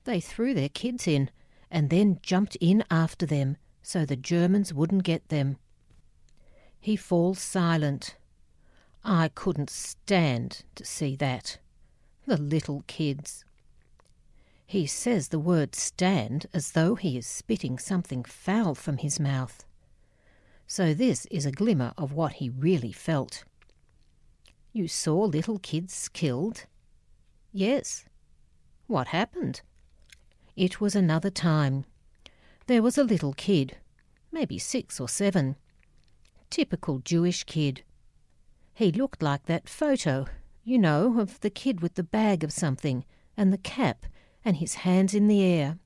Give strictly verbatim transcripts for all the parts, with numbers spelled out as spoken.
They threw their kids in and then jumped in after them so the Germans wouldn't get them. He falls silent. I couldn't stand to see that. The little kids. He says the word stand as though he is spitting something foul from his mouth. So this is a glimmer of what he really felt. You saw little kids killed? Yes. What happened? It was another time. There was a little kid, maybe six or seven. Typical Jewish kid. He looked like that photo, you know, of the kid with the bag of something and the cap and his hands in the air.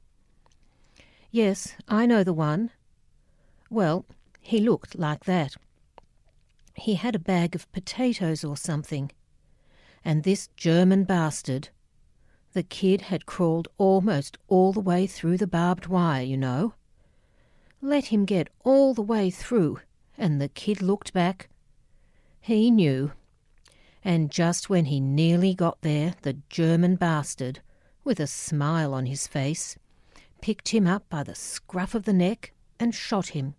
Yes, I know the one. Well, he looked like that. He had a bag of potatoes or something. And this German bastard, the kid had crawled almost all the way through the barbed wire, you know. Let him get all the way through, and the kid looked back. He knew. And just when he nearly got there, the German bastard, with a smile on his face, picked him up by the scruff of the neck and shot him.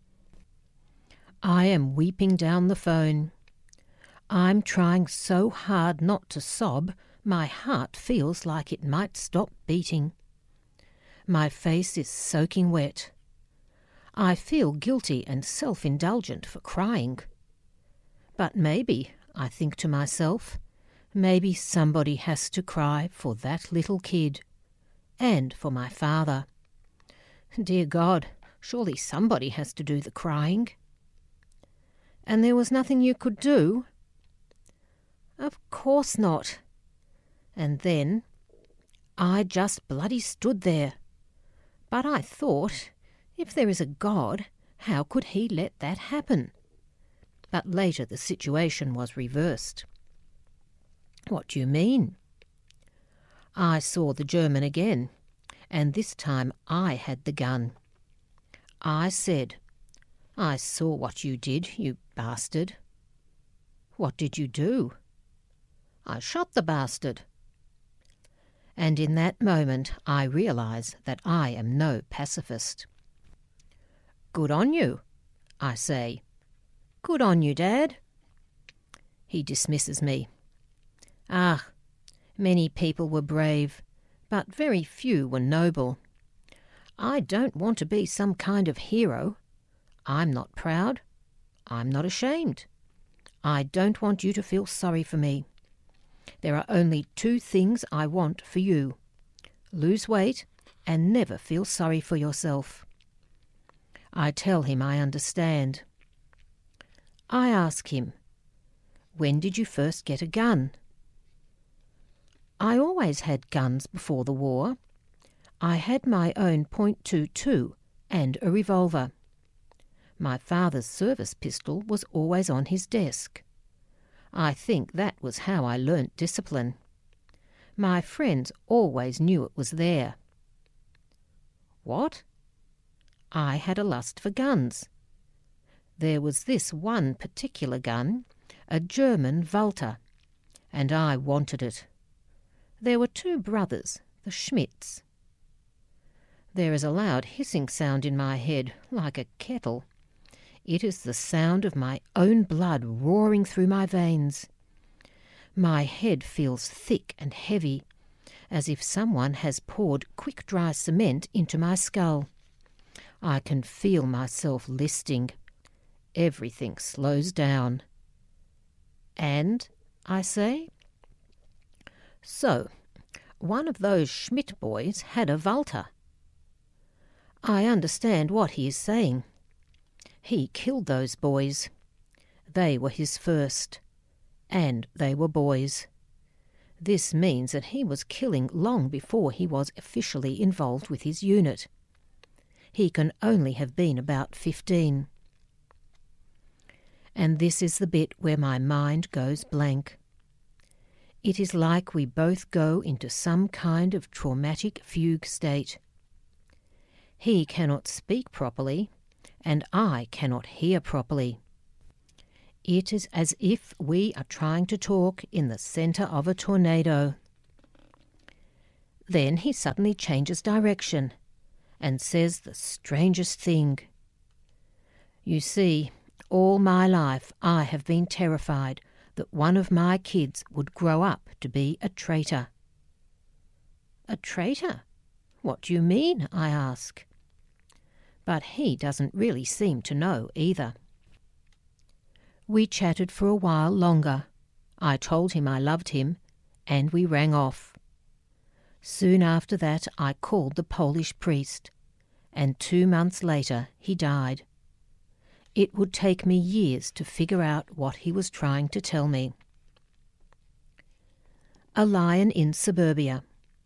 I am weeping down the phone. I'm trying so hard not to sob, my heart feels like it might stop beating. My face is soaking wet. I feel guilty and self-indulgent for crying. But maybe, I think to myself, maybe somebody has to cry for that little kid, and for my father. Dear God, surely somebody has to do the crying. And there was nothing you could do? Of course not. And then I just bloody stood there. But I thought, if there is a God, how could he let that happen? But later the situation was reversed. What do you mean? I saw the German again, and this time I had the gun. I said, I saw what you did, you bastard. What did you do? I shot the bastard. And in that moment I realise that I am no pacifist. Good on you, I say. Good on you, Dad. He dismisses me. Ah, many people were brave, but very few were noble. I don't want to be some kind of hero. I'm not proud. I'm not ashamed. I don't want you to feel sorry for me. There are only two things I want for you. Lose weight and never feel sorry for yourself. I tell him I understand. I ask him, when did you first get a gun? I always had guns before the war. I had my own point two two and a revolver. My father's service pistol was always on his desk. I think that was how I learnt discipline. My friends always knew it was there. What? I had a lust for guns. There was this one particular gun, a German Walter, and I wanted it. There were two brothers, the Schmidts. There is a loud hissing sound in my head, like a kettle. It is the sound of my own blood roaring through my veins. My head feels thick and heavy, as if someone has poured quick-dry cement into my skull. I can feel myself listing. Everything slows down. And, I say? So, one of those Schmidt boys had a Walter. I understand what he is saying. He killed those boys. They were his first. And they were boys. This means that he was killing long before he was officially involved with his unit. He can only have been about fifteen. And this is the bit where my mind goes blank. It is like we both go into some kind of traumatic fugue state. He cannot speak properly, and I cannot hear properly. It is as if we are trying to talk in the centre of a tornado. Then he suddenly changes direction and says the strangest thing. You see, all my life I have been terrified that one of my kids would grow up to be a traitor. A traitor? What do you mean? I ask. But he doesn't really seem to know either. We chatted for a while longer. I told him I loved him, and we rang off. Soon after that I called the Polish priest, and two months later he died. It would take me years to figure out what he was trying to tell me. A lion in suburbia.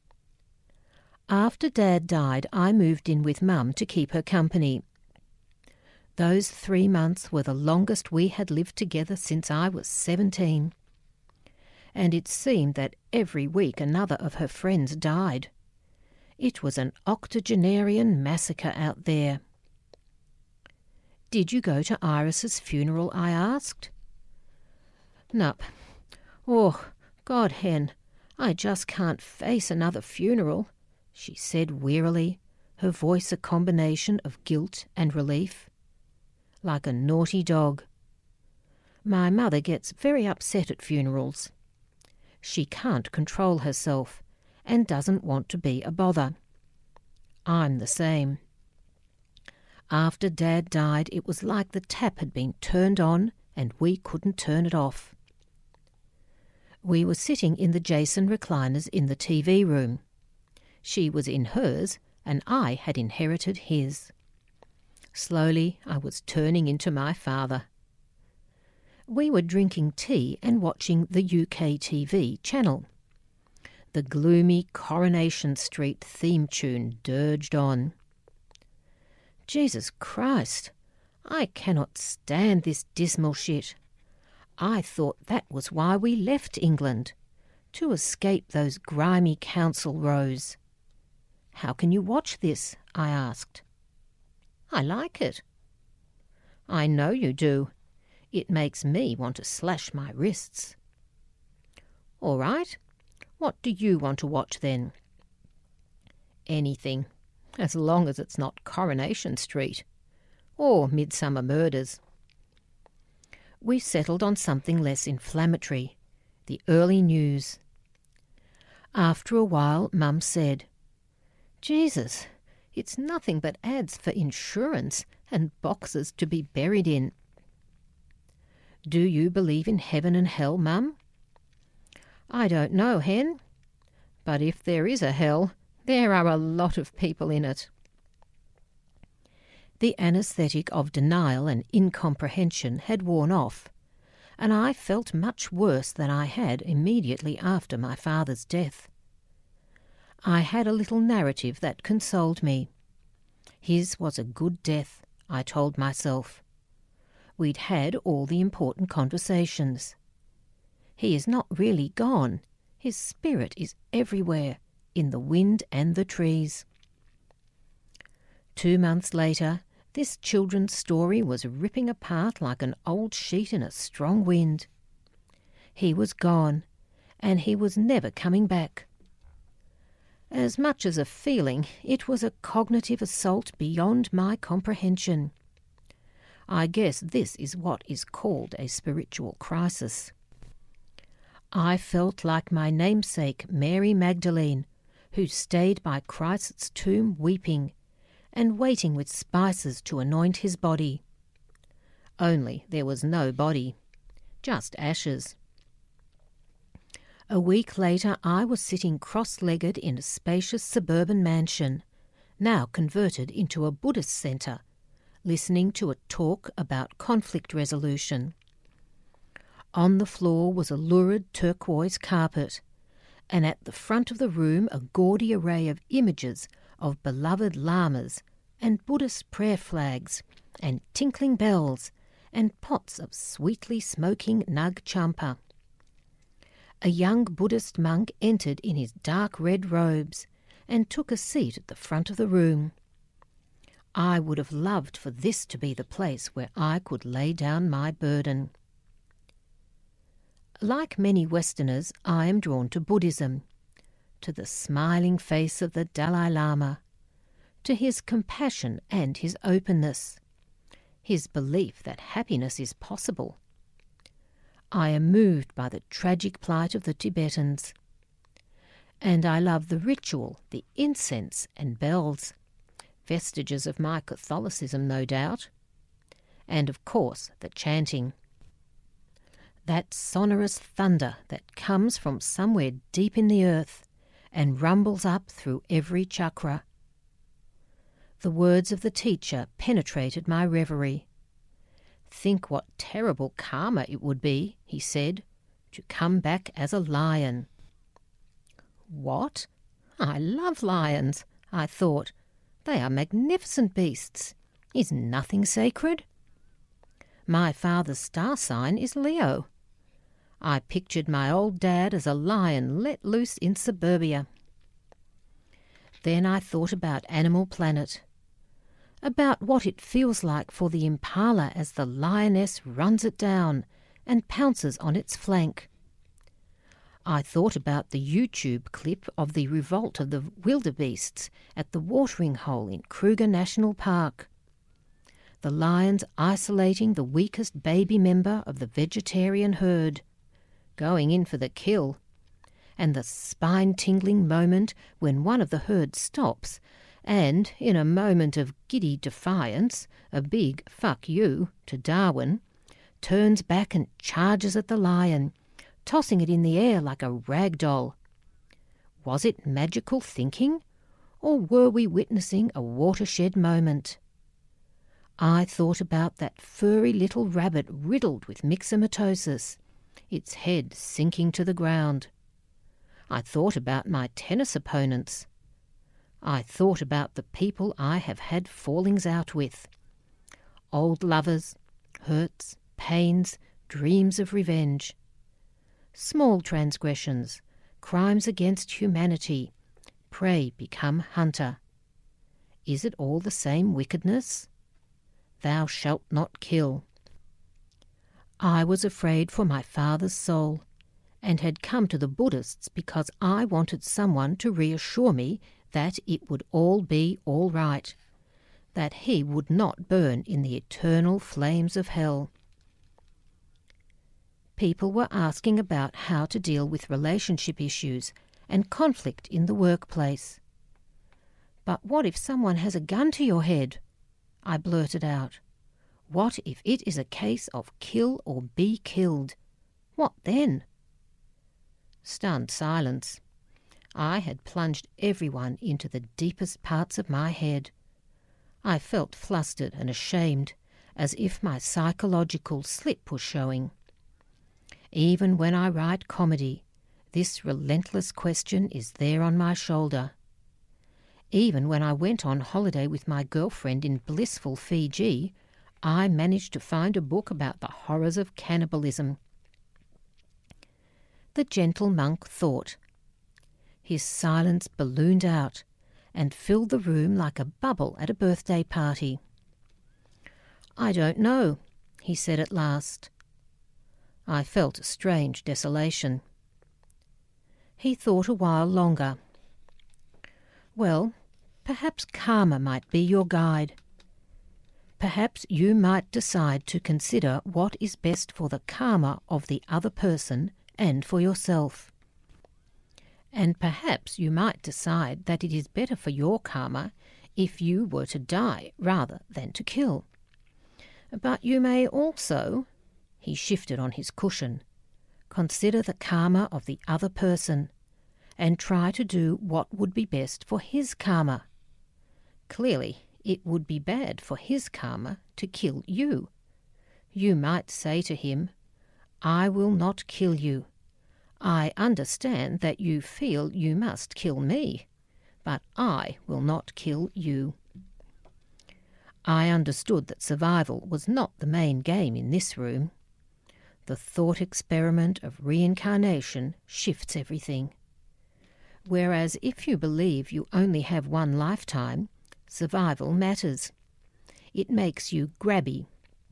After Dad died, I moved in with Mum to keep her company. Those three months were the longest we had lived together since I was seventeen. And it seemed that every week another of her friends died. It was an octogenarian massacre out there. Did you go to Iris's funeral? I asked. Nup. Oh, God, Hen, I just can't face another funeral, she said wearily, her voice a combination of guilt and relief. Like a naughty dog. My mother gets very upset at funerals. She can't control herself and doesn't want to be a bother. I'm the same. After Dad died, it was like the tap had been turned on and we couldn't turn it off. We were sitting in the Jason recliners in the T V room. She was in hers and I had inherited his. Slowly I was turning into my father. We were drinking tea and watching the U K T V channel. The gloomy Coronation Street theme tune dirged on. Jesus Christ, I cannot stand this dismal shit. I thought that was why we left England, to escape those grimy council rows. How can you watch this? I asked. I like it. I know you do. It makes me want to slash my wrists. All right. What do you want to watch then? Anything, as long as it's not Coronation Street or Midsummer Murders. We settled on something less inflammatory, the early news. After a while, Mum said, Jesus, it's nothing but ads for insurance and boxes to be buried in. Do you believe in heaven and hell, Mum? I don't know, Hen. But if there is a hell, there are a lot of people in it. The anaesthetic of denial and incomprehension had worn off, and I felt much worse than I had immediately after my father's death. I had a little narrative that consoled me. His was a good death, I told myself. We'd had all the important conversations. He is not really gone. His spirit is everywhere, in the wind and the trees. Two months later, this children's story was ripping apart like an old sheet in a strong wind. He was gone, and he was never coming back. As much as a feeling, it was a cognitive assault beyond my comprehension. I guess this is what is called a spiritual crisis. I felt like my namesake Mary Magdalene, who stayed by Christ's tomb weeping and waiting with spices to anoint his body. Only there was no body, just ashes. A week later I was sitting cross-legged in a spacious suburban mansion, now converted into a Buddhist centre, listening to a talk about conflict resolution. On the floor was a lurid turquoise carpet, and at the front of the room a gaudy array of images of beloved lamas and Buddhist prayer flags and tinkling bells and pots of sweetly smoking nag champa. A young Buddhist monk entered in his dark red robes and took a seat at the front of the room. I would have loved for this to be the place where I could lay down my burden. Like many Westerners, I am drawn to Buddhism, to the smiling face of the Dalai Lama, to his compassion and his openness, his belief that happiness is possible. I am moved by the tragic plight of the Tibetans, and I love the ritual, the incense and bells, vestiges of my Catholicism, no doubt, and of course the chanting. That sonorous thunder that comes from somewhere deep in the earth and rumbles up through every chakra. The words of the teacher penetrated my reverie. Think what terrible karma it would be, he said, to come back as a lion. What? I love lions, I thought. They are magnificent beasts. Is nothing sacred? My father's star sign is Leo. I pictured my old dad as a lion let loose in suburbia. Then I thought about Animal Planet, about what it feels like for the impala as the lioness runs it down and pounces on its flank. I thought about the YouTube clip of the revolt of the wildebeests at the watering hole in Kruger National Park. The lions isolating the weakest baby member of the vegetarian herd, going in for the kill, and the spine-tingling moment when one of the herd stops and, in a moment of giddy defiance, a big fuck you to Darwin, turns back and charges at the lion, tossing it in the air like a rag doll. Was it magical thinking, or were we witnessing a watershed moment? I thought about that furry little rabbit riddled with myxomatosis, its head sinking to the ground. I thought about my tennis opponents. I thought about the people I have had fallings out with. Old lovers, hurts, pains, dreams of revenge. Small transgressions, crimes against humanity, prey become hunter. Is it all the same wickedness? Thou shalt not kill. I was afraid for my father's soul, and had come to the Buddhists because I wanted someone to reassure me that it would all be all right, that he would not burn in the eternal flames of hell. People were asking about how to deal with relationship issues and conflict in the workplace. But what if someone has a gun to your head? I blurted out. What if it is a case of kill or be killed? What then? Stunned silence. I had plunged everyone into the deepest parts of my head. I felt flustered and ashamed, as if my psychological slip was showing. Even when I write comedy, this relentless question is there on my shoulder. Even when I went on holiday with my girlfriend in blissful Fiji, I managed to find a book about the horrors of cannibalism. The gentle monk thought. His silence ballooned out and filled the room like a bubble at a birthday party. I don't know, he said at last. I felt a strange desolation. He thought a while longer. Well, perhaps karma might be your guide. Perhaps you might decide to consider what is best for the karma of the other person and for yourself. And perhaps you might decide that it is better for your karma if you were to die rather than to kill. But you may also, he shifted on his cushion, consider the karma of the other person and try to do what would be best for his karma. Clearly, it would be bad for his karma to kill you. You might say to him, I will not kill you. I understand that you feel you must kill me, but I will not kill you. I understood that survival was not the main game in this room. The thought experiment of reincarnation shifts everything. Whereas if you believe you only have one lifetime, survival matters. It makes you grabby.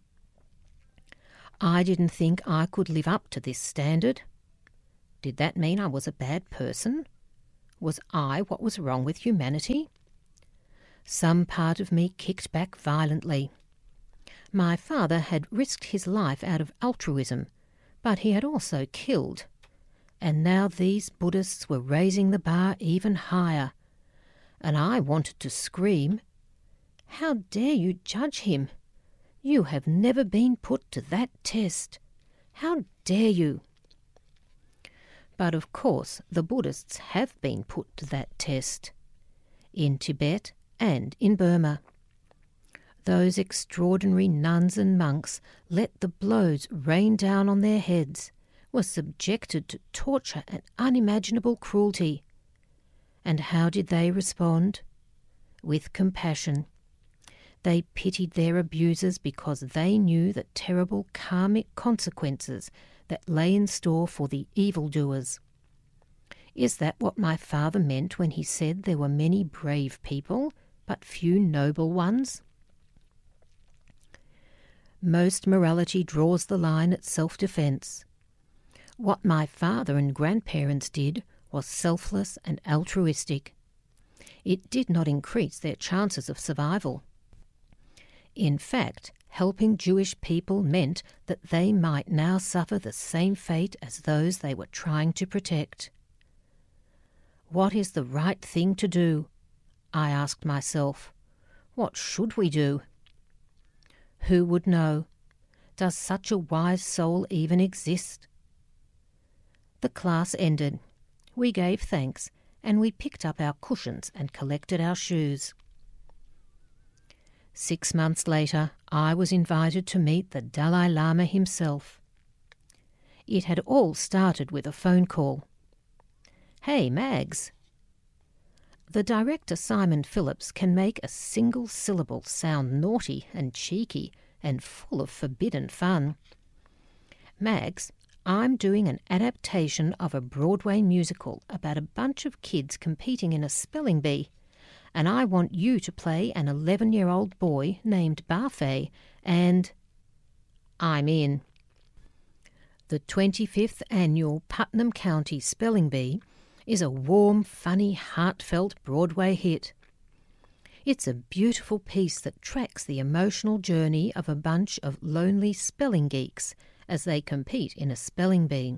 I didn't think I could live up to this standard. Did that mean I was a bad person? Was I what was wrong with humanity? Some part of me kicked back violently. My father had risked his life out of altruism, but he had also killed. And now these Buddhists were raising the bar even higher. And I wanted to scream, "How dare you judge him? You have never been put to that test. How dare you?" But of course the Buddhists have been put to that test. In Tibet and in Burma. Those extraordinary nuns and monks let the blows rain down on their heads, were subjected to torture and unimaginable cruelty. And how did they respond? With compassion. They pitied their abusers because they knew the terrible karmic consequences that lay in store for the evildoers. Is that what my father meant when he said there were many brave people, but few noble ones? Most morality draws the line at self-defence. What my father and grandparents did was selfless and altruistic. It did not increase their chances of survival. In fact, helping Jewish people meant that they might now suffer the same fate as those they were trying to protect. What is the right thing to do? I asked myself. What should we do? Who would know? Does such a wise soul even exist? The class ended. We gave thanks, and we picked up our cushions and collected our shoes. Six months later, I was invited to meet the Dalai Lama himself. It had all started with a phone call. "Hey, Mags." The director Simon Phillips can make a single syllable sound naughty and cheeky and full of forbidden fun. "Mags, I'm doing an adaptation of a Broadway musical about a bunch of kids competing in a spelling bee, and I want you to play an eleven-year-old boy named Barfay, and..." I'm in. The twenty-fifth Annual Putnam County Spelling Bee is a warm, funny, heartfelt Broadway hit. It's a beautiful piece that tracks the emotional journey of a bunch of lonely spelling geeks as they compete in a spelling bee.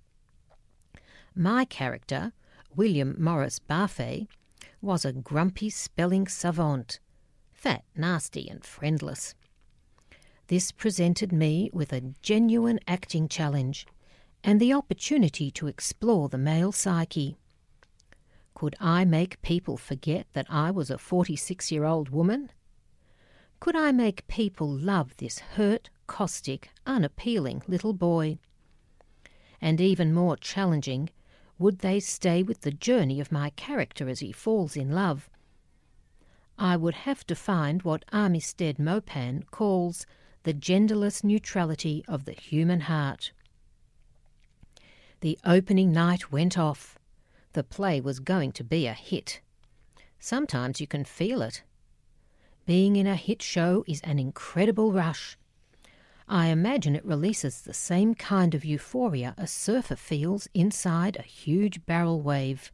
My character, William Morris Barfay, was a grumpy spelling savant, fat, nasty and friendless. This presented me with a genuine acting challenge and the opportunity to explore the male psyche. Could I make people forget that I was a forty-six-year-old woman? Could I make people love this hurt, caustic, unappealing little boy? And even more challenging, would they stay with the journey of my character as he falls in love? I would have to find what Armistead Maupin calls the genderless neutrality of the human heart. The opening night went off. The play was going to be a hit. Sometimes you can feel it. Being in a hit show is an incredible rush. I imagine it releases the same kind of euphoria a surfer feels inside a huge barrel wave.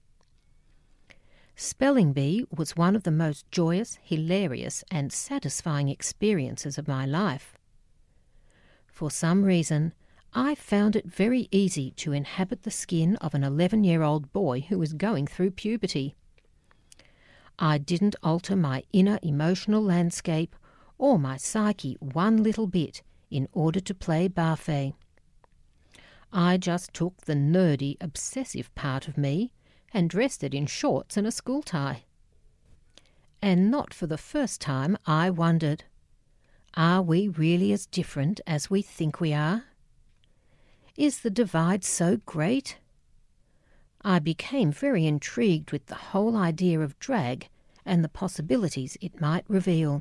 Spelling Bee was one of the most joyous, hilarious and satisfying experiences of my life. For some reason, I found it very easy to inhabit the skin of an eleven-year-old boy who was going through puberty. I didn't alter my inner emotional landscape or my psyche one little bit in order to play Barfay. I just took the nerdy, obsessive part of me and dressed it in shorts and a school tie. And not for the first time I wondered, are we really as different as we think we are? Is the divide so great? I became very intrigued with the whole idea of drag and the possibilities it might reveal.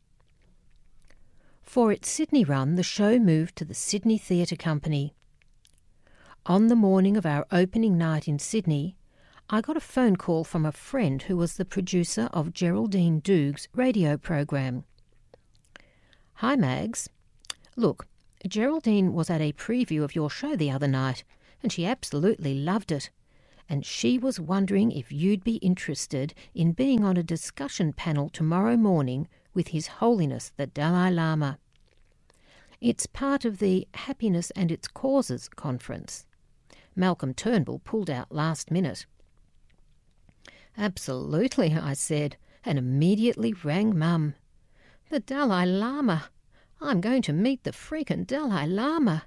For its Sydney run, the show moved to the Sydney Theatre Company. On the morning of our opening night in Sydney, I got a phone call from a friend who was the producer of Geraldine Doog's radio program. "Hi, Mags. Look, Geraldine was at a preview of your show the other night, and she absolutely loved it. and she was wondering if you'd be interested in being on a discussion panel tomorrow morning with His Holiness the Dalai Lama. It's part of the Happiness and Its Causes conference. Malcolm Turnbull pulled out last minute. Absolutely, I said, and immediately rang Mum. The Dalai Lama! I'm going to meet the freaking Dalai Lama!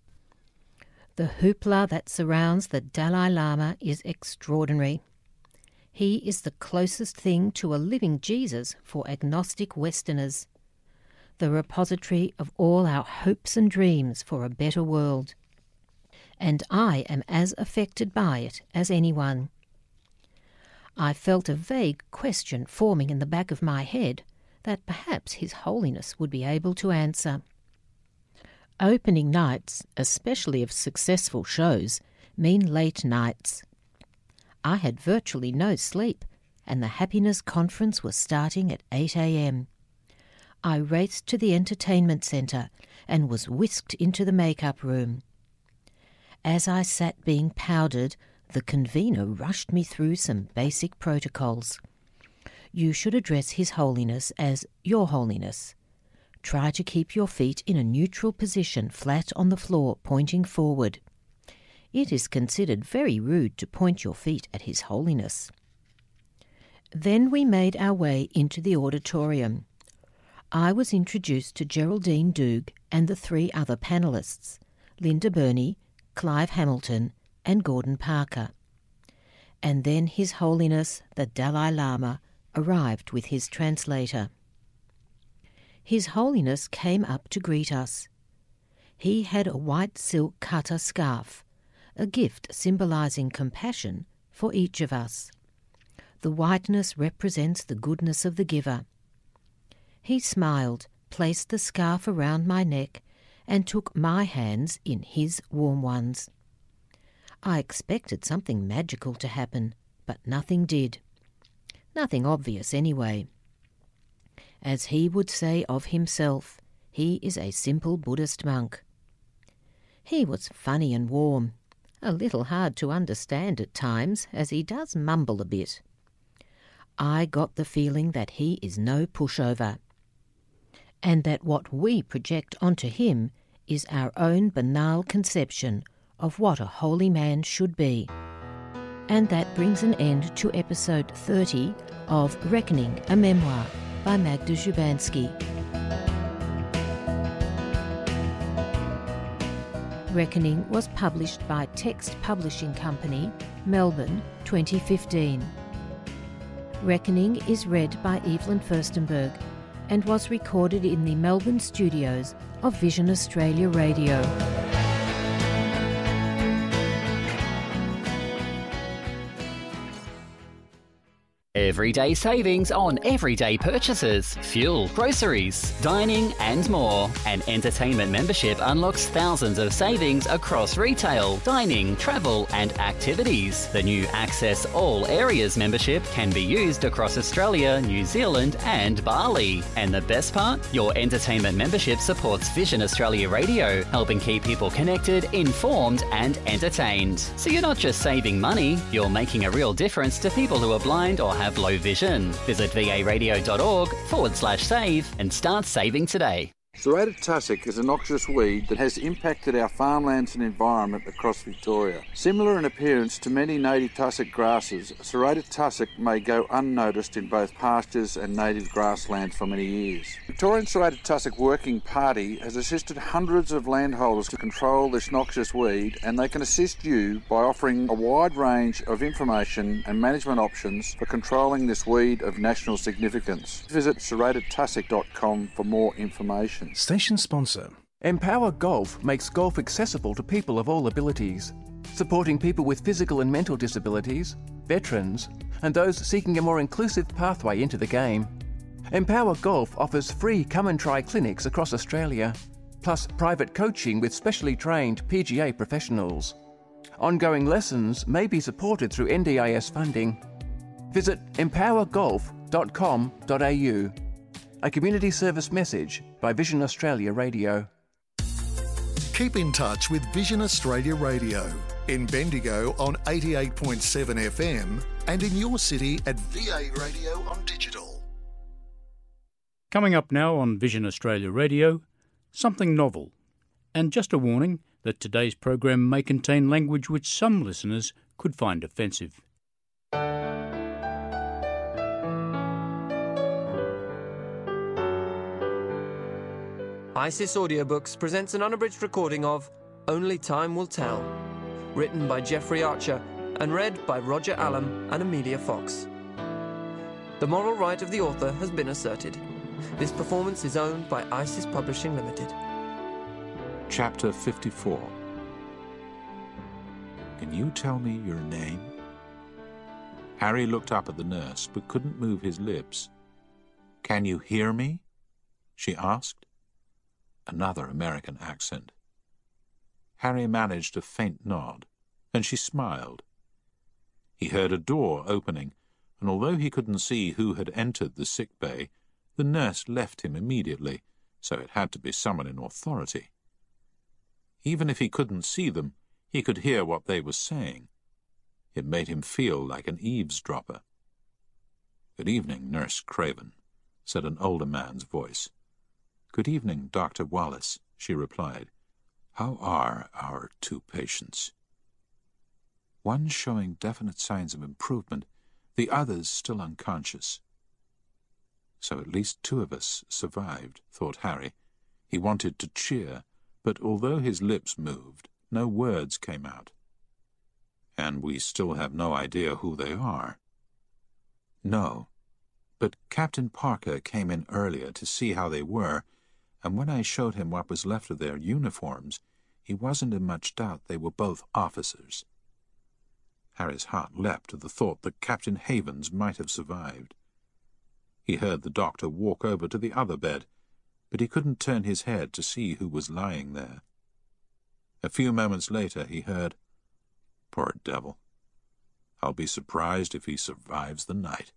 The hoopla that surrounds the Dalai Lama is extraordinary. He is the closest thing to a living Jesus for agnostic Westerners, the repository of all our hopes and dreams for a better world. And I am as affected by it as anyone. I felt a vague question forming in the back of my head that perhaps His Holiness would be able to answer. Opening nights, especially of successful shows, mean late nights. I had virtually no sleep, and the Happiness Conference was starting at eight a.m. I raced to the entertainment centre and was whisked into the makeup room. As I sat being powdered, the convener rushed me through some basic protocols. You should address His Holiness as Your Holiness. Try to keep your feet in a neutral position flat on the floor, pointing forward. It is considered very rude to point your feet at His Holiness. Then we made our way into the auditorium. I was introduced to Geraldine Doog and the three other panellists, Linda Burney, Clive Hamilton and Gordon Parker. And then His Holiness the Dalai Lama arrived with his translator. His Holiness came up to greet us. He had a white silk kata scarf, a gift symbolising compassion for each of us. The whiteness represents the goodness of the giver. He smiled, placed the scarf around my neck, and took my hands in his warm ones. I expected something magical to happen, but nothing did. Nothing obvious anyway. As he would say of himself, he is a simple Buddhist monk. He was funny and warm, a little hard to understand at times, as he does mumble a bit. I got the feeling that he is no pushover, and that what we project onto him is our own banal conception of what a holy man should be. And that brings an end to episode thirty of Reckoning, a Memoir by Magda Szubanski. Reckoning was published by Text Publishing Company, Melbourne, twenty fifteen. Reckoning is read by Evelyn Furstenberg and was recorded in the Melbourne studios of Vision Australia Radio. Everyday savings on everyday purchases, fuel, groceries, dining and more. An entertainment membership unlocks thousands of savings across retail, dining, travel and activities. The new Access All Areas membership can be used across Australia, New Zealand and Bali. And the best part? Your entertainment membership supports Vision Australia Radio, helping keep people connected, informed and entertained. So you're not just saving money, you're making a real difference to people who are blind or have low vision. Visit varadio.org forward slash save and start saving today. Serrated tussock is a noxious weed that has impacted our farmlands and environment across Victoria. Similar in appearance to many native tussock grasses, serrated tussock may go unnoticed in both pastures and native grasslands for many years. Victorian Serrated Tussock Working Party has assisted hundreds of landholders to control this noxious weed, and they can assist you by offering a wide range of information and management options for controlling this weed of national significance. Visit serrated tussock dot com for more information. Station sponsor. Empower Golf makes golf accessible to people of all abilities, supporting people with physical and mental disabilities, veterans, and those seeking a more inclusive pathway into the game. Empower Golf offers free come and try clinics across Australia, plus private coaching with specially trained P G A professionals. Ongoing lessons may be supported through N D I S funding. Visit empower golf dot com dot a u. A community service message by Vision Australia Radio. Keep in touch with Vision Australia Radio. in Bendigo on eighty-eight point seven F M and in your city at V A Radio on digital. Coming up now on Vision Australia Radio, something novel. And just a warning that today's program may contain language which some listeners could find offensive. ISIS Audiobooks presents an unabridged recording of Only Time Will Tell, written by Jeffrey Archer and read by Roger Allam and Amelia Fox. The moral right of the author has been asserted. This performance is owned by ISIS Publishing Limited. Chapter fifty-four. Can you tell me your name? Harry looked up at the nurse, but couldn't move his lips. Can you hear me? She asked. Another American accent. Harry managed a faint nod, and she smiled. He heard a door opening, and although he couldn't see who had entered the sick bay, the nurse left him immediately, so it had to be someone in authority. Even if he couldn't see them, he could hear what they were saying. It made him feel like an eavesdropper. "Good evening, Nurse Craven," said an older man's voice. "Good evening, Doctor Wallace," she replied. "How are our two patients?" "One showing definite signs of improvement, the other's still unconscious." So at least two of us survived, thought Harry. He wanted to cheer, but although his lips moved, no words came out. "And we still have no idea who they are." "No, but Captain Parker came in earlier to see how they were, and when I showed him what was left of their uniforms, he wasn't in much doubt they were both officers." Harry's heart leapt at the thought that Captain Havens might have survived. He heard the doctor walk over to the other bed, but he couldn't turn his head to see who was lying there. A few moments later he heard, "Poor devil. I'll be surprised if he survives the night."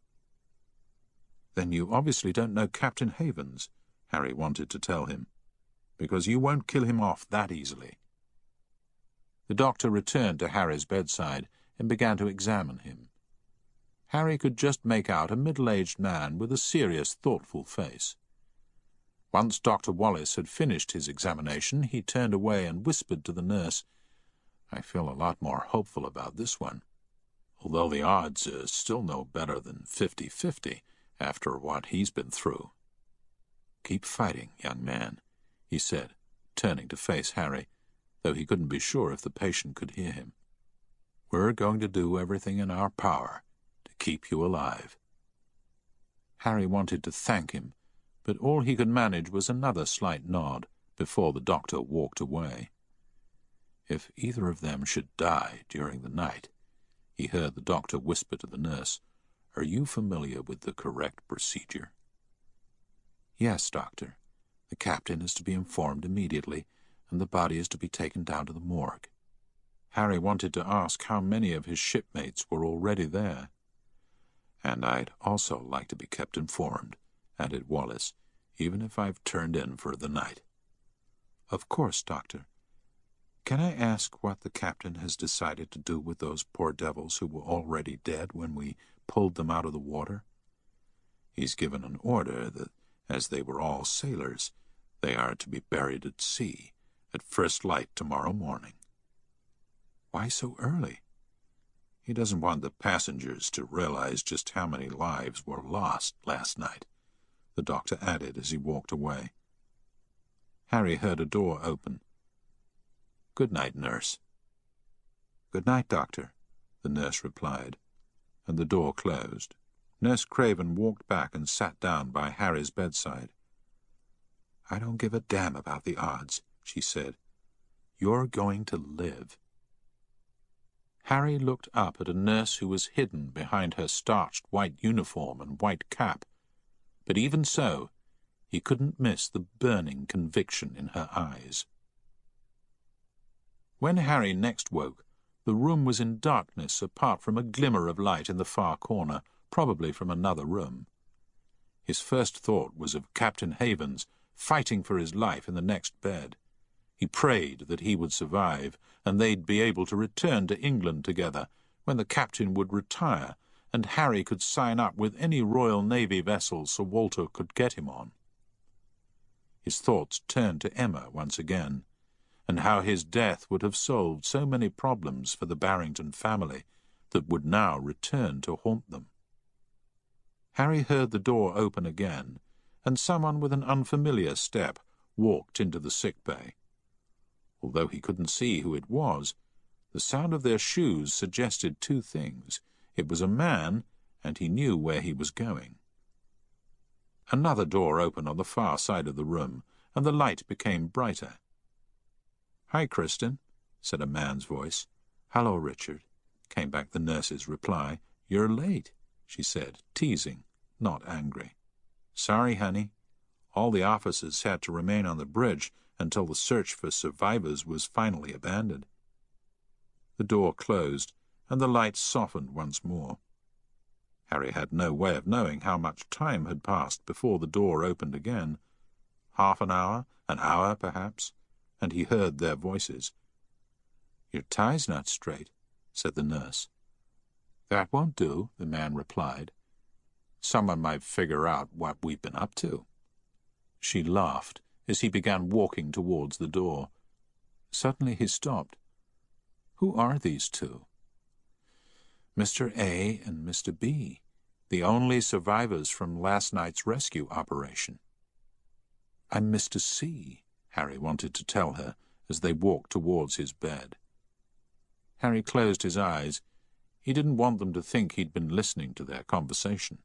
"Then you obviously don't know Captain Havens," Harry wanted to tell him, "because you won't kill him off that easily." The doctor returned to Harry's bedside and began to examine him. Harry could just make out a middle-aged man with a serious, thoughtful face. Once Doctor Wallace had finished his examination, he turned away and whispered to the nurse, "I feel a lot more hopeful about this one, although the odds are still no better than fifty-fifty after what he's been through." "Keep fighting, young man," he said, turning to face Harry, though he couldn't be sure if the patient could hear him. "We're going to do everything in our power to keep you alive." Harry wanted to thank him, but all he could manage was another slight nod before the doctor walked away. "If either of them should die during the night," he heard the doctor whisper to the nurse, "are you familiar with the correct procedure?" "Yes, doctor. The captain is to be informed immediately, and the body is to be taken down to the morgue." Harry wanted to ask how many of his shipmates were already there. "And I'd also like to be kept informed," added Wallace, "even if I've turned in for the night." "Of course, doctor. Can I ask what the captain has decided to do with those poor devils who were already dead when we pulled them out of the water?" "He's given an order that, as they were all sailors, they are to be buried at sea at first light tomorrow morning." "Why so early?" "He doesn't want the passengers to realize just how many lives were lost last night," the doctor added as he walked away. Harry heard a door open. "Good night, nurse." "Good night, doctor," the nurse replied, and the door closed. Nurse Craven walked back and sat down by Harry's bedside. "I don't give a damn about the odds," she said. "You're going to live." Harry looked up at a nurse who was hidden behind her starched white uniform and white cap, but even so, he couldn't miss the burning conviction in her eyes. When Harry next woke, the room was in darkness apart from a glimmer of light in the far corner, probably from another room. His first thought was of Captain Havens fighting for his life in the next bed. He prayed that he would survive, and they'd be able to return to England together when the captain would retire, and Harry could sign up with any Royal Navy vessel Sir Walter could get him on. His thoughts turned to Emma once again, and how his death would have solved so many problems for the Barrington family that would now return to haunt them. Harry heard the door open again, and someone with an unfamiliar step walked into the sick bay. Although he couldn't see who it was, the sound of their shoes suggested two things. It was a man, and he knew where he was going. Another door opened on the far side of the room, and the light became brighter. "Hi, Kristen," said a man's voice. "Hello, Richard," came back the nurse's reply. "You're late," she said, teasing, not angry. "Sorry, honey. All the officers had to remain on the bridge until the search for survivors was finally abandoned." The door closed, and the light softened once more. Harry had no way of knowing how much time had passed before the door opened again. Half an hour, an hour perhaps, and he heard their voices. "Your tie's not straight," said the nurse. "That won't do," the man replied. "Someone might figure out what we've been up to." She laughed as he began walking towards the door. Suddenly he stopped. "Who are these two?" "Mister A and Mister B, the only survivors from last night's rescue operation." "I'm Mister C," Harry wanted to tell her as they walked towards his bed. Harry closed his eyes. He didn't want them to think he'd been listening to their conversation.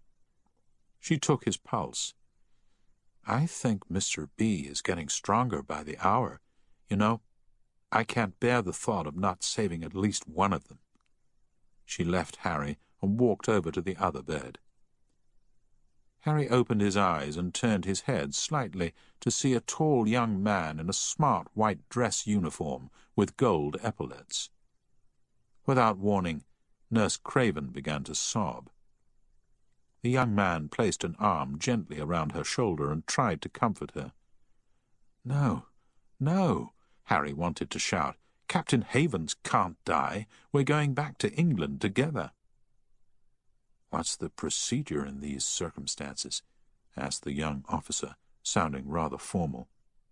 She took his pulse. "I think Mister B is getting stronger by the hour. You know, I can't bear the thought of not saving at least one of them." She left Harry and walked over to the other bed. Harry opened his eyes and turned his head slightly to see a tall young man in a smart white dress uniform with gold epaulets. Without warning, Nurse Craven began to sob. The young man placed an arm gently around her shoulder and tried to comfort her. "No, no," Harry wanted to shout. "Captain Havens can't die. We're going back to England together." "What's the procedure in these circumstances?" asked the young officer, sounding rather formal.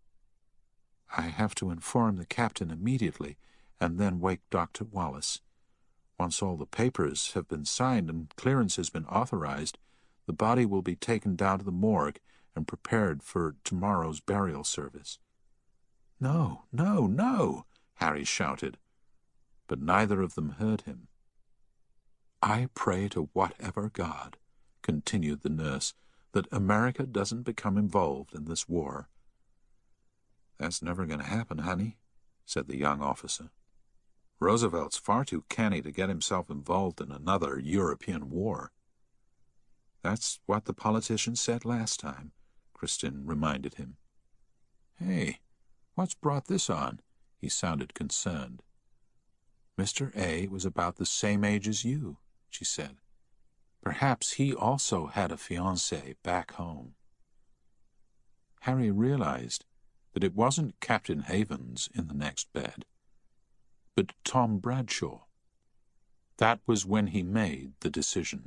"I have to inform the captain immediately, and then wake Doctor Wallace. Once all the papers have been signed and clearance has been authorized, the body will be taken down to the morgue and prepared for tomorrow's burial service." "No, no, no!" Harry shouted, but neither of them heard him. "I pray to whatever God," continued the nurse, "that America doesn't become involved in this war." "That's never going to happen, honey," said the young officer. "Roosevelt's far too canny to get himself involved in another European war." "That's what the politicians said last time," Kristen reminded him. "Hey, what's brought this on?" He sounded concerned. "Mister A was about the same age as you," she said. "Perhaps he also had a fiancée back home." Harry realized that it wasn't Captain Havens in the next bed, but Tom Bradshaw. That was when he made the decision.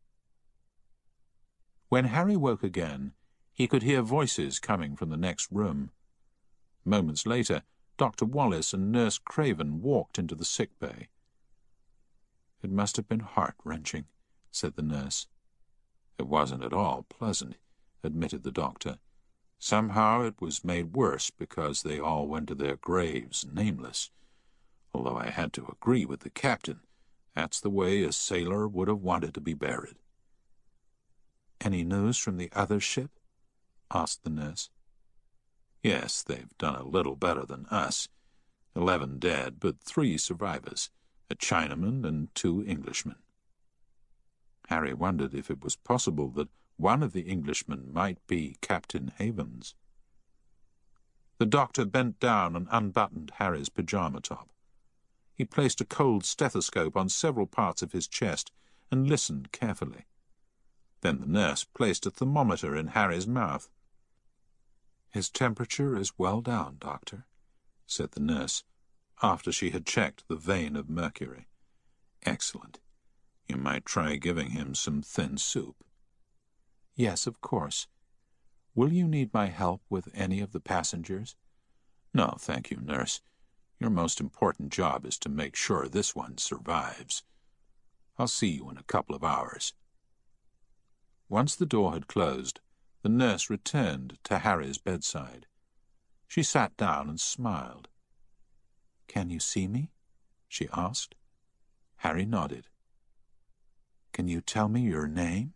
When Harry woke again, he could hear voices coming from the next room. Moments later, Doctor Wallace and Nurse Craven walked into the sick bay. "It must have been heart-wrenching," said the nurse. "It wasn't at all pleasant," admitted the doctor. "Somehow it was made worse because they all went to their graves nameless. Although I had to agree with the captain. That's the way a sailor would have wanted to be buried." "Any news from the other ship?" asked the nurse. "Yes, they've done a little better than us. Eleven dead, but three survivors, a Chinaman and two Englishmen." Harry wondered if it was possible that one of the Englishmen might be Captain Havens. The doctor bent down and unbuttoned Harry's pyjama top. He placed a cold stethoscope on several parts of his chest and listened carefully. Then the nurse placed a thermometer in Harry's mouth. "His temperature is well down, Doctor. said the nurse, after she had checked the vein of mercury. Excellent. You might try giving him some thin soup. Yes, of course. Will you need my help with any of the passengers? No, thank you, nurse. Your most important job is to make sure this one survives. I'll see you in a couple of hours. Once the door had closed, the nurse returned to Harry's bedside. She sat down and smiled. Can you see me? She asked. Harry nodded. Can you tell me your name?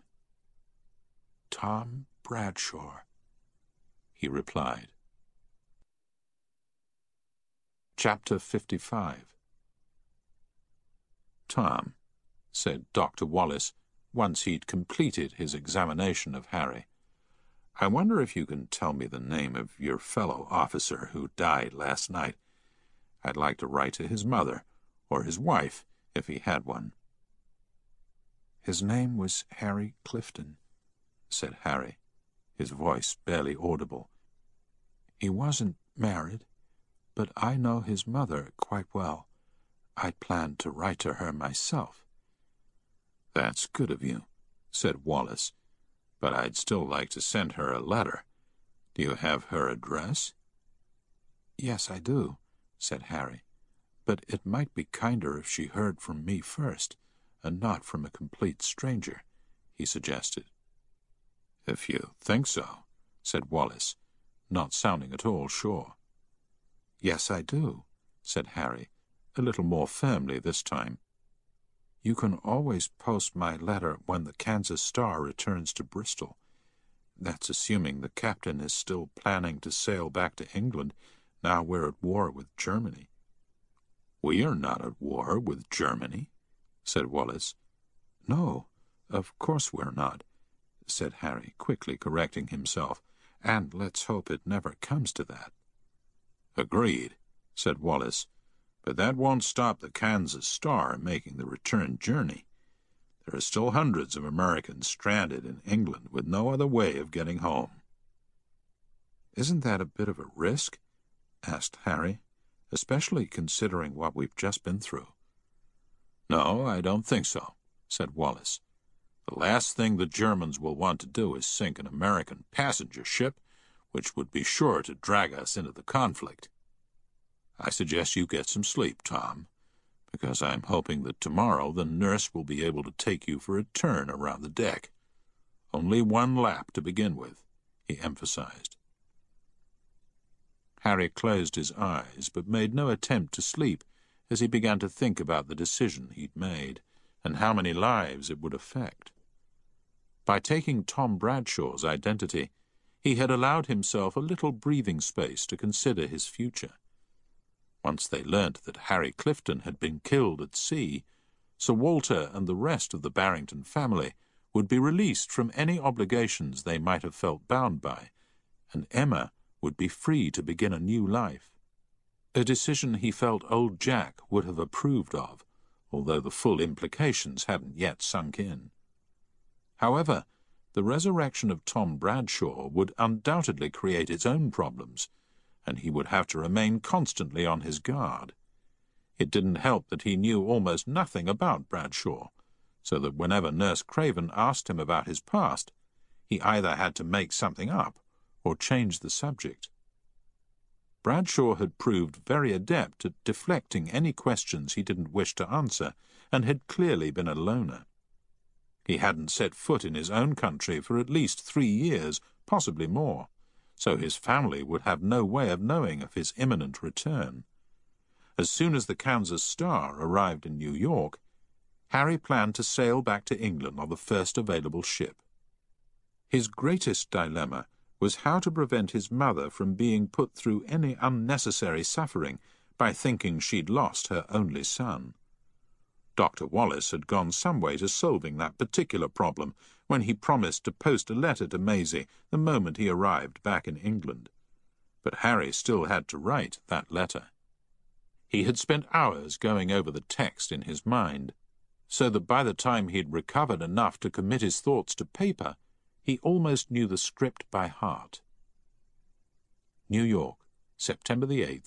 Tom Bradshaw, he replied. Chapter fifty-five. Tom, said Doctor Wallace, once he'd completed his examination of Harry, I wonder if you can tell me the name of your fellow officer who died last night. I'd like to write to his mother, or his wife, if he had one. His name was Harry Clifton, said Harry, his voice barely audible. He wasn't married, but I know his mother quite well. I planned to write to her myself. That's good of you, said Wallace, but I'd still like to send her a letter. Do you have her address? Yes, I do, said Harry, but it might be kinder if she heard from me first, and not from a complete stranger, he suggested. If you think so, said Wallace, not sounding at all sure. Yes, I do, said Harry, a little more firmly this time. You can always post my letter when the Kansas Star returns to Bristol. That's assuming the captain is still planning to sail back to England, now we're at war with Germany. We are not at war with Germany, said Wallace. No, of course we're not, said Harry, quickly correcting himself, and let's hope it never comes to that. Agreed, said Wallace, but that won't stop the Kansas Star making the return journey. There are still hundreds of Americans stranded in England with no other way of getting home. Isn't that a bit of a risk? Asked Harry, especially considering what we've just been through. No, I don't think so, said Wallace. The last thing the Germans will want to do is sink an American passenger ship, which would be sure to drag us into the conflict. I suggest you get some sleep, Tom, because I'm hoping that tomorrow the nurse will be able to take you for a turn around the deck. Only one lap to begin with, he emphasized. Harry closed his eyes, but made no attempt to sleep as he began to think about the decision he'd made and how many lives it would affect. By taking Tom Bradshaw's identity, he had allowed himself a little breathing space to consider his future. Once they learnt that Harry Clifton had been killed at sea, Sir Walter and the rest of the Barrington family would be released from any obligations they might have felt bound by, and Emma would be free to begin a new life. A decision he felt old Jack would have approved of, although the full implications hadn't yet sunk in. However, the resurrection of Tom Bradshaw would undoubtedly create its own problems, and he would have to remain constantly on his guard. It didn't help that he knew almost nothing about Bradshaw, so that whenever Nurse Craven asked him about his past, he either had to make something up or change the subject. Bradshaw had proved very adept at deflecting any questions he didn't wish to answer, and had clearly been a loner. He hadn't set foot in his own country for at least three years, possibly more, so his family would have no way of knowing of his imminent return. As soon as the Kansas Star arrived in New York, Harry planned to sail back to England on the first available ship. His greatest dilemma was how to prevent his mother from being put through any unnecessary suffering by thinking she'd lost her only son. Doctor Wallace had gone some way to solving that particular problem when he promised to post a letter to Maisie the moment he arrived back in England. But Harry still had to write that letter. He had spent hours going over the text in his mind, so that by the time he'd recovered enough to commit his thoughts to paper, he almost knew the script by heart. New York, September the eighth,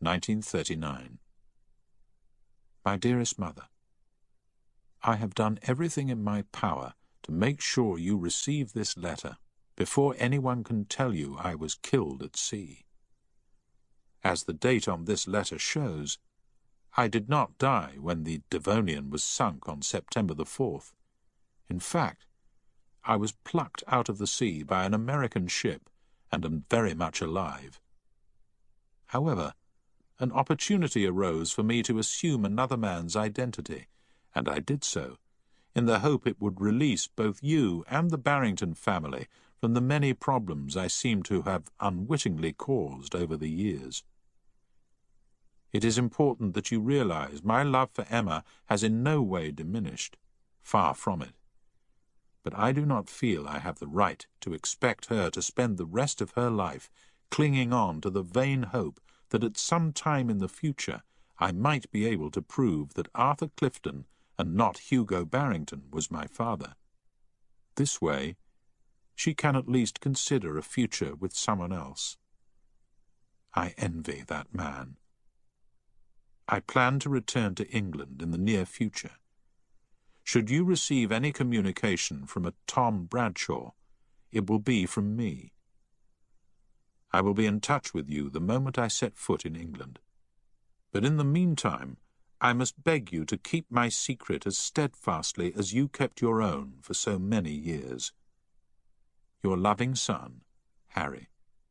nineteen thirty-nine. My dearest mother, I have done everything in my power to make sure you receive this letter before anyone can tell you I was killed at sea. As the date on this letter shows, I did not die when the Devonian was sunk on September the fourth. In fact, I was plucked out of the sea by an American ship and am very much alive. However, an opportunity arose for me to assume another man's identity, and I did so, in the hope it would release both you and the Barrington family from the many problems I seem to have unwittingly caused over the years. It is important that you realize my love for Emma has in no way diminished, far from it. But I do not feel I have the right to expect her to spend the rest of her life clinging on to the vain hope that at some time in the future I might be able to prove that Arthur Clifton and not Hugo Barrington was my father. This way, she can at least consider a future with someone else. I envy that man. I plan to return to England in the near future. Should you receive any communication from a Tom Bradshaw, it will be from me. I will be in touch with you the moment I set foot in England. But in the meantime, I must beg you to keep my secret as steadfastly as you kept your own for so many years. Your loving son, Harry.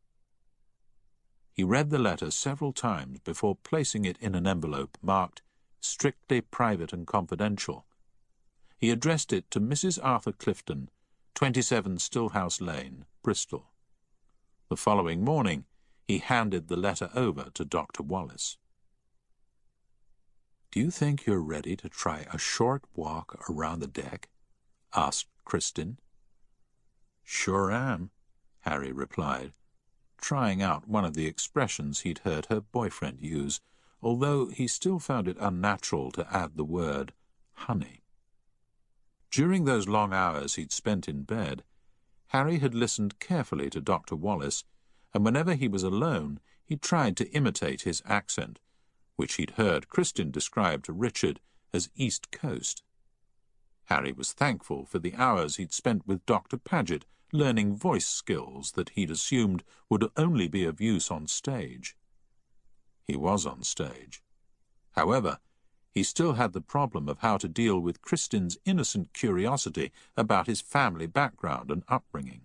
He read the letter several times before placing it in an envelope marked Strictly Private and Confidential. He addressed it to Missus Arthur Clifton, twenty-seven Stillhouse Lane, Bristol. The following morning, he handed the letter over to Doctor Wallace. "Do you think you're ready to try a short walk around the deck?" asked Kristin. "Sure am," Harry replied, trying out one of the expressions he'd heard her boyfriend use, although he still found it unnatural to add the word honey. During those long hours he'd spent in bed, Harry had listened carefully to Doctor Wallace, and whenever he was alone he tried to imitate his accent, which he'd heard Kristin describe to Richard as East Coast. Harry was thankful for the hours he'd spent with Doctor Paget, learning voice skills that he'd assumed would only be of use on stage. He was on stage. However, he still had the problem of how to deal with Kristin's innocent curiosity about his family background and upbringing.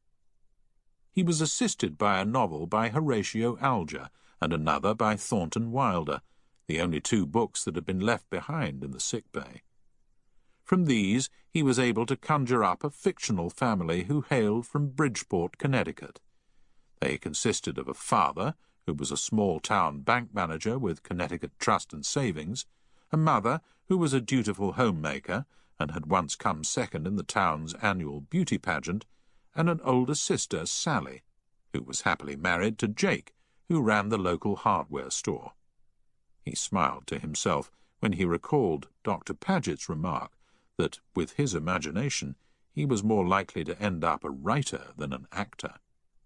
He was assisted by a novel by Horatio Alger and another by Thornton Wilder, the only two books that had been left behind in the sick bay. From these he was able to conjure up a fictional family who hailed from Bridgeport, Connecticut. They consisted of a father, who was a small-town bank manager with Connecticut Trust and Savings, a mother, who was a dutiful homemaker and had once come second in the town's annual beauty pageant, and an older sister, Sally, who was happily married to Jake, who ran the local hardware store. He smiled to himself when he recalled Doctor Paget's remark that, with his imagination, he was more likely to end up a writer than an actor.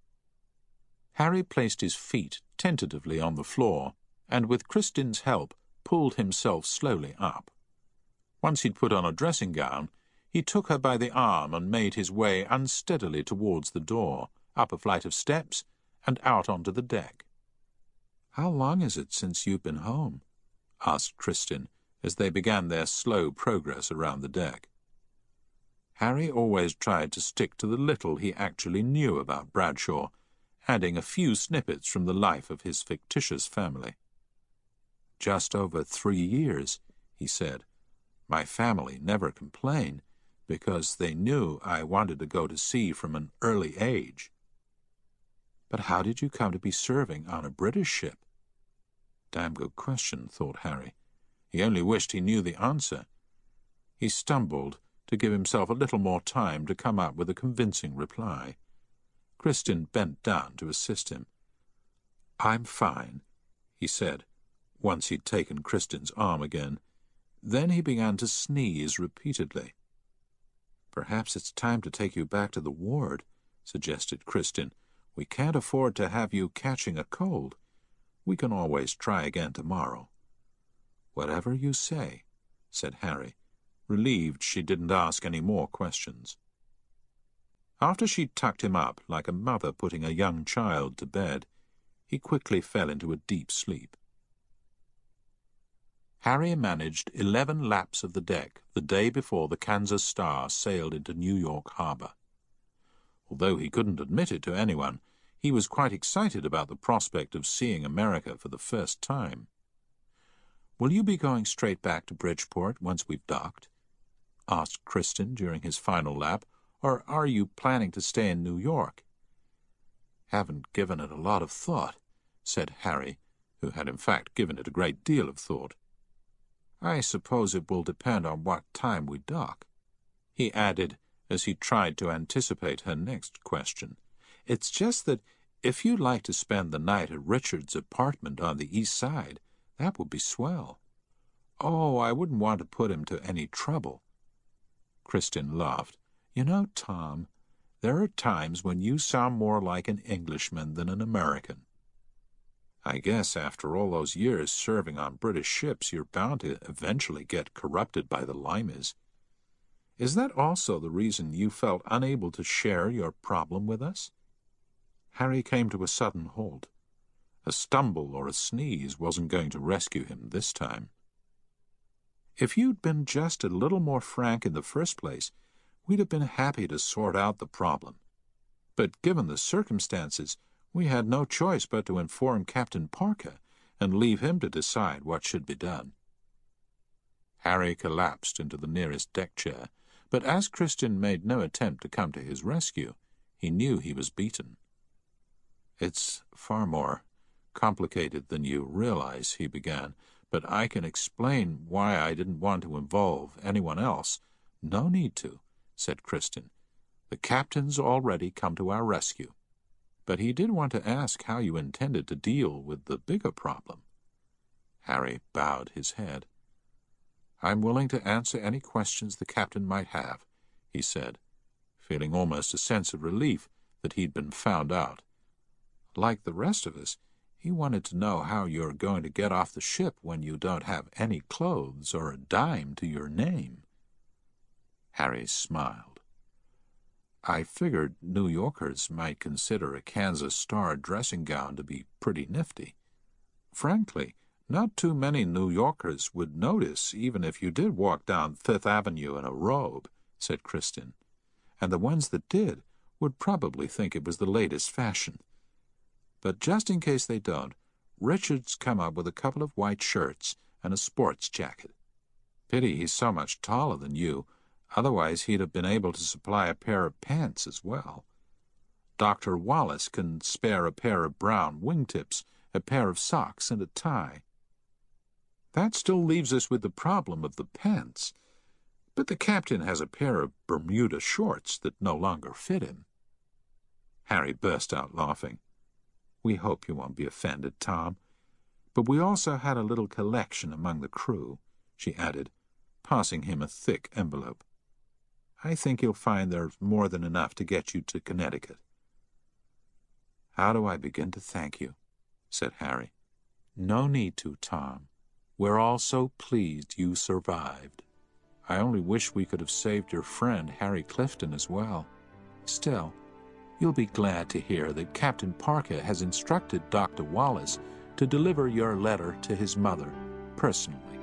Harry placed his feet tentatively on the floor, and with Kristin's help pulled himself slowly up. Once he'd put on a dressing gown, he took her by the arm and made his way unsteadily towards the door, up a flight of steps, and out onto the deck. "How long is it since you've been home?" asked Kristin, as they began their slow progress around the deck. Harry always tried to stick to the little he actually knew about Bradshaw, adding a few snippets from the life of his fictitious family. "Just over three years," he said. "My family never complained, because they knew I wanted to go to sea from an early age." "But how did you come to be serving on a British ship?" Damn good question, thought Harry. He only wished he knew the answer. He stumbled to give himself a little more time to come up with a convincing reply. Kristin bent down to assist him. "I'm fine," he said, once he'd taken Kristin's arm again. Then he began to sneeze repeatedly. "Perhaps it's time to take you back to the ward," suggested Kristin. "We can't afford to have you catching a cold. We can always try again tomorrow." "Whatever you say," said Harry, relieved she didn't ask any more questions. After she tucked him up like a mother putting a young child to bed, he quickly fell into a deep sleep. Harry managed eleven laps of the deck the day before the Kansas Star sailed into New York Harbor. Although he couldn't admit it to anyone, he was quite excited about the prospect of seeing America for the first time. "Will you be going straight back to Bridgeport once we've docked?" asked Kristen during his final lap, "or are you planning to stay in New York?" "Haven't given it a lot of thought," said Harry, who had in fact given it a great deal of thought. "I suppose it will depend on what time we dock," he added as he tried to anticipate her next question. "It's just that if you'd like to spend the night at Richard's apartment on the east side, that would be swell." "Oh, I wouldn't want to put him to any trouble." Kristen laughed. "You know, Tom, there are times when you sound more like an Englishman than an American. I guess after all those years serving on British ships, you're bound to eventually get corrupted by the limeys. Is that also the reason you felt unable to share your problem with us?" Harry came to a sudden halt. A stumble or a sneeze wasn't going to rescue him this time. "If you'd been just a little more frank in the first place, we'd have been happy to sort out the problem. But given the circumstances, we had no choice but to inform Captain Parker and leave him to decide what should be done." Harry collapsed into the nearest deck chair, but as Kristen made no attempt to come to his rescue, he knew he was beaten. "It's far more complicated than you realize," he began, "but I can explain why I didn't want to involve anyone else." "No need to," said Kristen. "The captain's already come to our rescue." But he did want to ask how you intended to deal with the bigger problem. Harry bowed his head. "I'm willing to answer any questions the captain might have," he said, feeling almost a sense of relief that he'd been found out. "Like the rest of us, he wanted to know how you're going to get off the ship when you don't have any clothes or a dime to your name." Harry smiled. "I figured New Yorkers might consider a Kansas Star dressing gown to be pretty nifty. Frankly, not too many New Yorkers would notice even if you did walk down Fifth Avenue in a robe," said Kristen, "and the ones that did would probably think it was the latest fashion. But just in case they don't, Richard's come up with a couple of white shirts and a sports jacket. Pity he's so much taller than you, otherwise he'd have been able to supply a pair of pants as well. Doctor Wallace can spare a pair of brown wingtips, a pair of socks, and a tie. That still leaves us with the problem of the pants, but the captain has a pair of Bermuda shorts that no longer fit him." Harry burst out laughing. "We hope you won't be offended, Tom. But we also had a little collection among the crew," she added, passing him a thick envelope. "I think you'll find there's more than enough to get you to Connecticut." "How do I begin to thank you?" said Harry. "No need to, Tom. We're all so pleased you survived. I only wish we could have saved your friend Harry Clifton as well. Still, you'll be glad to hear that Captain Parker has instructed Doctor Wallace to deliver your letter to his mother personally."